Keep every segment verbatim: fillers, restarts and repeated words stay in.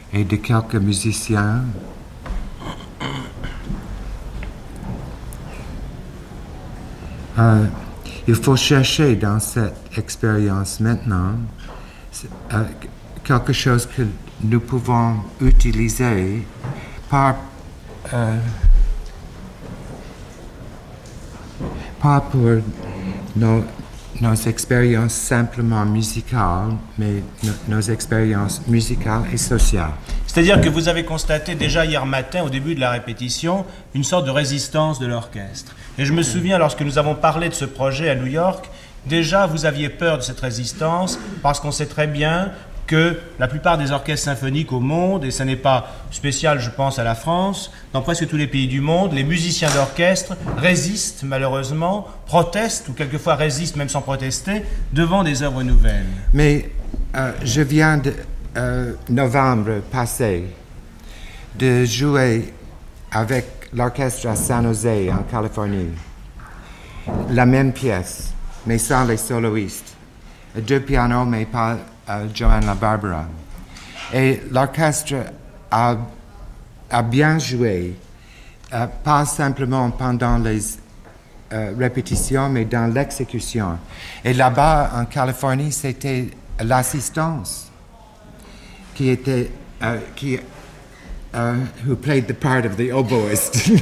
et de quelques musiciens. Euh, il faut chercher dans cette expérience maintenant euh, quelque chose que nous pouvons utiliser par, euh, pas pour nos, nos expériences simplement musicales, mais no, nos expériences musicales et sociales. C'est-à-dire que vous avez constaté déjà hier matin, au début de la répétition, une sorte de résistance de l'orchestre. Et je me souviens, lorsque nous avons parlé de ce projet à New York, déjà vous aviez peur de cette résistance, parce qu'on sait très bien que la plupart des orchestres symphoniques au monde, et ce n'est pas spécial, je pense, à la France, dans presque tous les pays du monde, les musiciens d'orchestre résistent malheureusement, protestent, ou quelquefois résistent même sans protester, devant des œuvres nouvelles. Mais euh, je viens de euh, novembre passé de jouer avec l'orchestre à San Jose, en Californie, la même pièce, mais sans les soloistes. Deux pianos, mais pas uh, Johann LaBarbera. Et l'orchestre a, a bien joué, uh, pas simplement pendant les uh, répétitions, mais dans l'exécution. Et là-bas, en Californie, c'était l'assistance qui était, uh, qui, uh, who played the part of the oboist.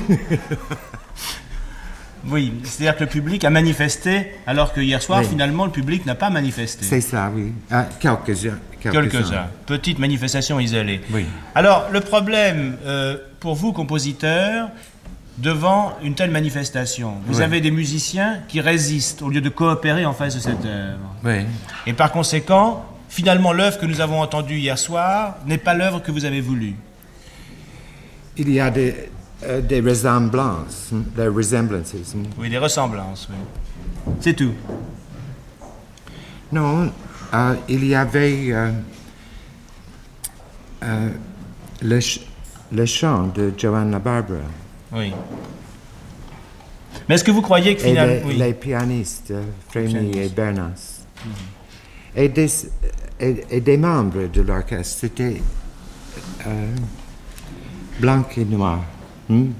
Oui, c'est-à-dire que le public a manifesté, alors que hier soir, oui. finalement, le public n'a pas manifesté. C'est ça, oui. Ah, quelques-uns. Quelques-uns. Quelques-uns. Petite manifestation isolée. Oui. Alors, le problème, euh, pour vous, compositeurs, devant une telle manifestation, vous oui. avez des musiciens qui résistent au lieu de coopérer en face de cette œuvre. Oui. Et par conséquent, finalement, l'œuvre que nous avons entendue hier soir n'est pas l'œuvre que vous avez voulu. Il y a des... Euh, des ressemblances, des ressemblances. Oui, des ressemblances, oui. C'est tout. Non, euh, il y avait euh, euh, le, ch- le chant de Johann LaBarbera. Oui. Mais est-ce que vous croyez que finalement... Et les, oui. les pianistes, euh, Frémy et Bernas. Mm-hmm. Et, des, et, et des membres de l'orchestre, c'était euh, blanc et noir. Hmm.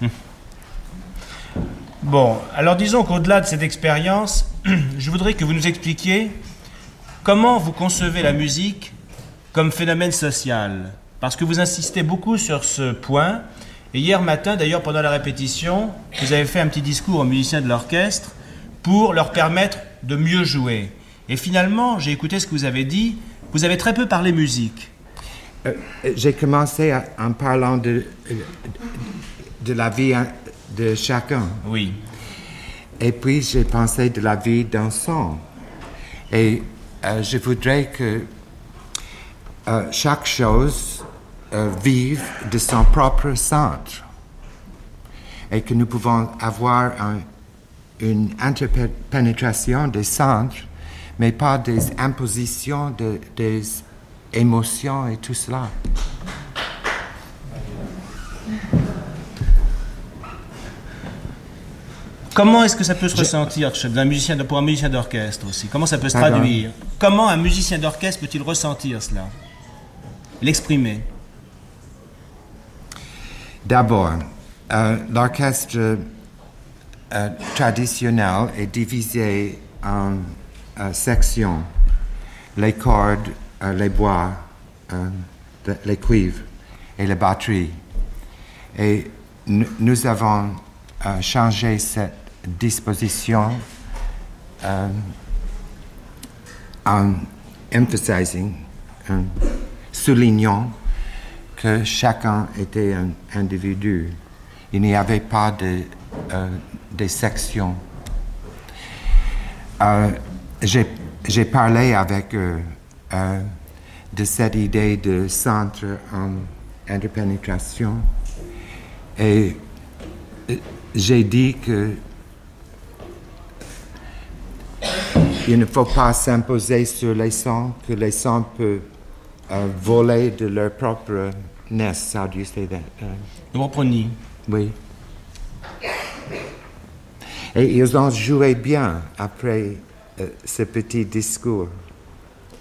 Bon, alors disons qu'au-delà de cette expérience, je voudrais que vous nous expliquiez comment vous concevez la musique comme phénomène social. Parce que vous insistez beaucoup sur ce point. Et hier matin, d'ailleurs, pendant la répétition, vous avez fait un petit discours aux musiciens de l'orchestre pour leur permettre de mieux jouer. Et finalement, j'ai écouté ce que vous avez dit, vous avez très peu parlé musique. Euh, j'ai commencé à, en parlant de, de la vie de chacun. Oui. Et puis j'ai pensé de la vie d'un son. Et euh, je voudrais que euh, chaque chose euh, vive de son propre centre. Et que nous pouvons avoir un, une interpénétration des centres, mais pas des impositions de, des émotions et tout cela. Comment est-ce que ça peut se ressentir d'un musicien, pour un musicien d'orchestre aussi? Comment ça peut se Pardon. traduire? Comment un musicien d'orchestre peut-il ressentir cela? L'exprimer? D'abord, euh, l'orchestre euh, traditionnel est divisé en euh, sections. Les cordes, euh, les bois, euh, de, les cuivres et les batteries. Et n- nous avons euh, changé cette disposition euh, en emphasizing, en soulignant que chacun était un individu. Il n'y avait pas de, euh, de sections. Euh, j'ai, j'ai parlé avec eux euh, de cette idée de centre en interpénétration et j'ai dit que il ne faut pas s'imposer sur les sons, que les sons peuvent uh, voler de leur propre nest. How do you say that? Uh, Vous reprenez. oui. Et ils ont joué bien après uh, ce petit discours.